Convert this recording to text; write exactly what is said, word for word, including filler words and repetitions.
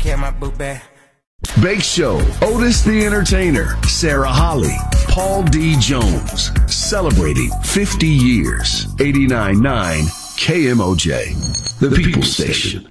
care of my boot bag. Bake Show, Otis the Entertainer, Sarah Holly, Paul D. Jones, celebrating fifty years. eighty-nine point nine K M O J, the People Station.